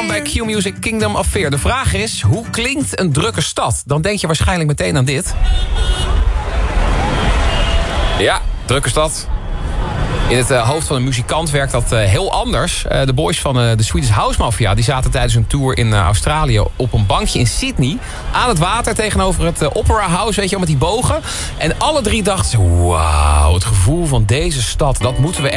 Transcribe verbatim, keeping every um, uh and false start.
welkom bij Q-Music Kingdom of Fear. De vraag is, hoe klinkt een drukke stad? Dan denk je waarschijnlijk meteen aan dit. Ja, drukke stad. In het uh, hoofd van een muzikant werkt dat uh, heel anders. Uh, de boys van uh, de Swedish House Mafia die zaten tijdens een tour in uh, Australië op een bankje in Sydney. Aan het water tegenover het uh, Opera House, weet je wel, met die bogen. En alle drie dachten ze, wauw, het gevoel van deze stad, dat moeten we